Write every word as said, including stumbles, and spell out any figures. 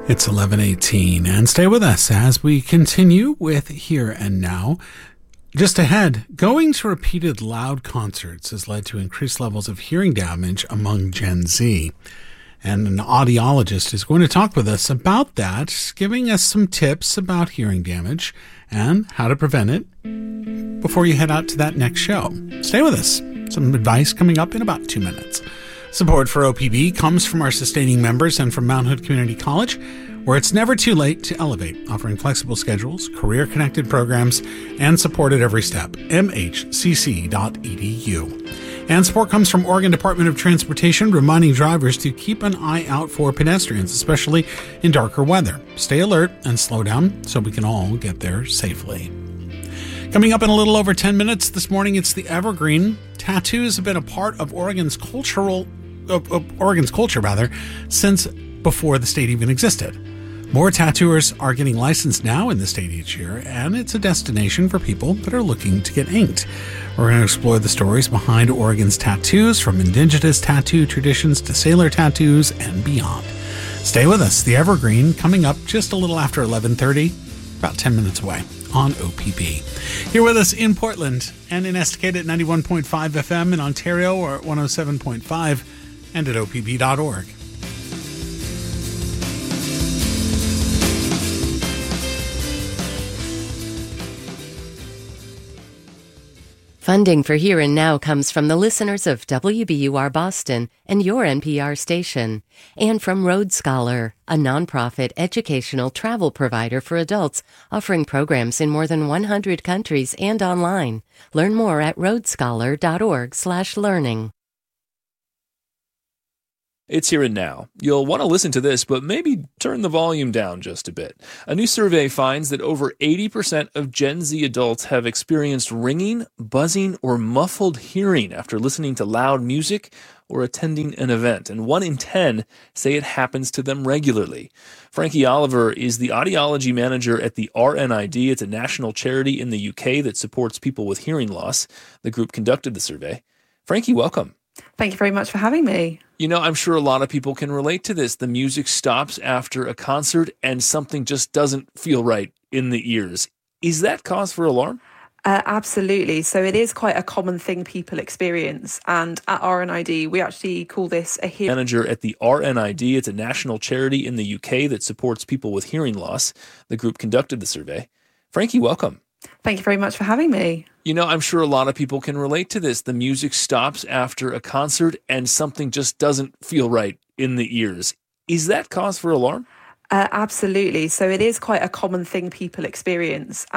It's eleven eighteen, and stay with us as we continue with Here and Now. Just ahead, going to repeated loud concerts has led to increased levels of hearing damage among Gen Z. And an audiologist is going to talk with us about that, giving us some tips about hearing damage and how to prevent it before you head out to that next show. Stay with us. Some advice coming up in about two minutes. Support for O P B comes from our sustaining members and from Mount Hood Community College, where it's never too late to elevate, offering flexible schedules, career-connected programs, and support at every step. m h c c dot e d u. And support comes from Oregon Department of Transportation, reminding drivers to keep an eye out for pedestrians, especially in darker weather. Stay alert and slow down so we can all get there safely. Coming up in a little over ten minutes this morning, it's the Evergreen. Tattoos have been a part of Oregon's cultural, of, of Oregon's culture rather, since before the state even existed. More tattooers are getting licensed now in the state each year, and it's a destination for people that are looking to get inked. We're going to explore the stories behind Oregon's tattoos, from indigenous tattoo traditions to sailor tattoos and beyond. Stay with us. The Evergreen coming up just a little after eleven thirty, about ten minutes away on O P B. Here with us in Portland and in Estacade at ninety-one point five F M, in Ontario or at one oh seven point five, and at O P B dot org. Funding for Here and Now comes from the listeners of W B U R Boston and your N P R station, and from Road Scholar, a nonprofit educational travel provider for adults offering programs in more than one hundred countries and online. Learn more at road scholar dot org slash learning. It's Here and Now. You'll want to listen to this, but maybe turn the volume down just a bit. A new survey finds that over eighty percent of Gen Z adults have experienced ringing, buzzing, or muffled hearing after listening to loud music or attending an event, and one in ten say it happens to them regularly. Frankie Oliver is the audiology manager at the R N I D. It's a national charity in the U K that supports people with hearing loss. The group conducted the survey. Frankie, welcome. Thank you very much for having me. You know, I'm sure a lot of people can relate to this. The music stops after a concert and something just doesn't feel right in the ears. Is that cause for alarm? Uh, absolutely. So it is quite a common thing people experience. And at R N I D, we actually call this a hearing manager at the R N I D. It's a national charity in the U K that supports people with hearing loss. The group conducted the survey. Frankie, welcome. Thank you very much for having me. You know, I'm sure a lot of people can relate to this. The music stops after a concert and something just doesn't feel right in the ears. Is that cause for alarm? Uh, absolutely. So it is quite a common thing people experience.